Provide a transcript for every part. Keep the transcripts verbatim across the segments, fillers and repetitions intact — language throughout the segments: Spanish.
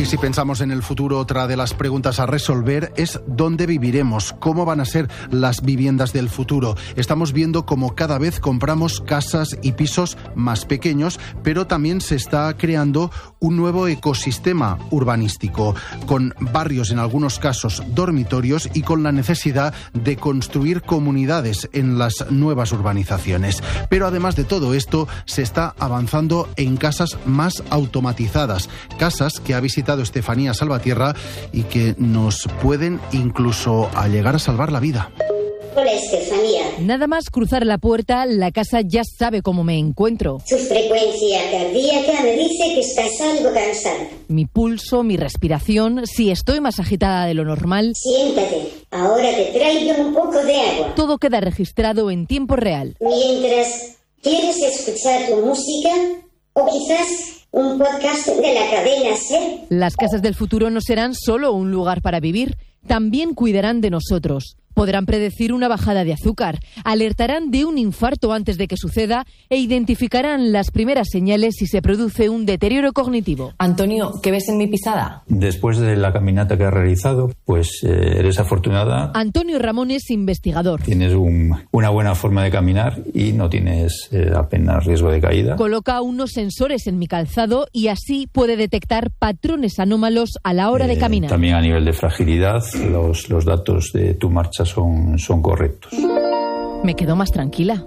si pensamos en el futuro, otra de las preguntas a resolver es ¿dónde viviremos? ¿Cómo van a ser las viviendas del futuro? Estamos viendo cómo cada vez compramos casas y pisos más pequeños, pero también se está creando un nuevo ecosistema urbanístico, con barrios, en algunos casos dormitorios, y con la necesidad de construir comunidades en las nuevas urbanizaciones. Pero además de todo esto, se está avanzando en casas más automatizadas, casas que ha visitado Estefanía Salvatierra y que nos pueden incluso a llegar a salvar la vida. Hola, Estefanía. Nada más cruzar la puerta, la casa ya sabe cómo me encuentro. Su frecuencia cardíaca me dice que estás algo cansada. Mi pulso, mi respiración, si estoy más agitada de lo normal. Siéntate, ahora te traigo un poco de agua. Todo queda registrado en tiempo real. Mientras, ¿quieres escuchar tu música? O quizás un podcast de la cadena SER. Las casas del futuro no serán solo un lugar para vivir, también cuidarán de nosotros. Podrán predecir una bajada de azúcar, alertarán de un infarto antes de que suceda e identificarán las primeras señales si se produce un deterioro cognitivo. Antonio, ¿qué ves en mi pisada? Después de la caminata que has realizado, pues eh, eres afortunada. Antonio Ramón es investigador. Tienes un, una buena forma de caminar y no tienes eh, apenas riesgo de caída. Coloca unos sensores en mi calzado y así puede detectar patrones anómalos a la hora eh, de caminar. También a nivel de fragilidad, los, los datos de tu marcha Son, son correctos. Me quedo más tranquila.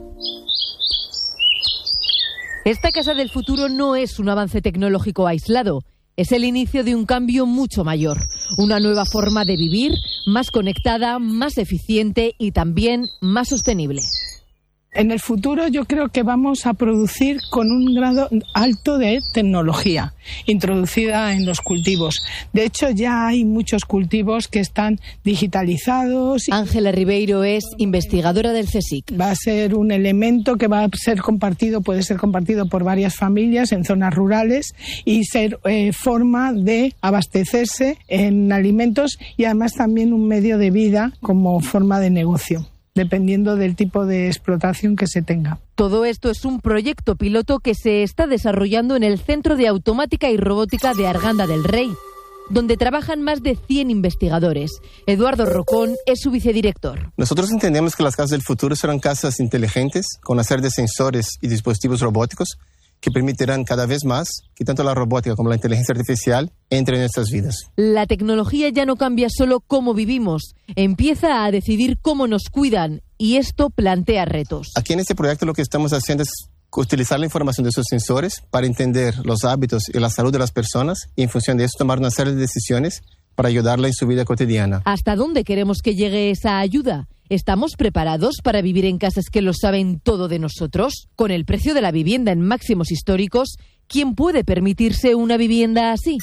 Esta casa del futuro no es un avance tecnológico aislado, es el inicio de un cambio mucho mayor, una nueva forma de vivir, más conectada, más eficiente y también más sostenible. En el futuro yo creo que vamos a producir con un grado alto de tecnología introducida en los cultivos. De hecho, ya hay muchos cultivos que están digitalizados. Ángela Ribeiro es investigadora del CSIC. Va a ser un elemento que va a ser compartido, puede ser compartido por varias familias en zonas rurales y ser eh, forma de abastecerse en alimentos y además también un medio de vida como forma de negocio, dependiendo del tipo de explotación que se tenga. Todo esto es un proyecto piloto que se está desarrollando en el Centro de Automática y Robótica de Arganda del Rey, donde trabajan más de cien investigadores. Eduardo Rocón es su vicedirector. Nosotros entendemos que las casas del futuro serán casas inteligentes, con una serie de sensores y dispositivos robóticos que permitirán cada vez más que tanto la robótica como la inteligencia artificial entren en nuestras vidas. La tecnología ya no cambia solo cómo vivimos, empieza a decidir cómo nos cuidan y esto plantea retos. Aquí en este proyecto lo que estamos haciendo es utilizar la información de esos sensores para entender los hábitos y la salud de las personas y en función de eso tomar una serie de decisiones para ayudarla en su vida cotidiana. ¿Hasta dónde queremos que llegue esa ayuda? ¿Estamos preparados para vivir en casas que lo saben todo de nosotros? Con el precio de la vivienda en máximos históricos, ¿quién puede permitirse una vivienda así?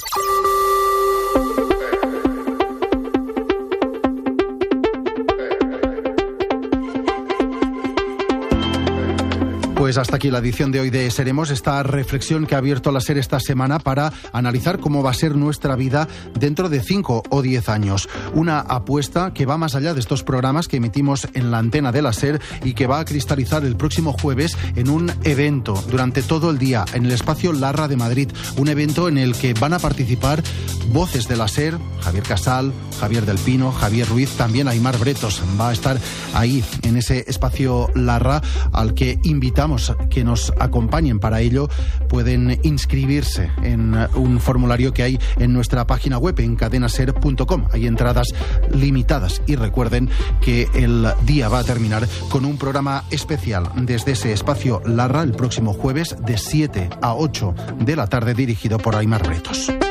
Pues hasta aquí la edición de hoy de Seremos, esta reflexión que ha abierto la SER esta semana para analizar cómo va a ser nuestra vida dentro de cinco o diez años. Una apuesta que va más allá de estos programas que emitimos en la antena de la SER y que va a cristalizar el próximo jueves en un evento durante todo el día en el espacio Larra de Madrid. Un evento en el que van a participar voces de la SER, Javier Casal, Javier del Pino, Javier Ruiz, también Aimar Bretos. Va a estar ahí en ese espacio Larra al que invitamos que nos acompañen. Para ello pueden inscribirse en un formulario que hay en nuestra página web en cadena ser punto com. Hay entradas limitadas y recuerden que el día va a terminar con un programa especial desde ese espacio Larra el próximo jueves de siete a ocho de la tarde dirigido por Aimar Bretos.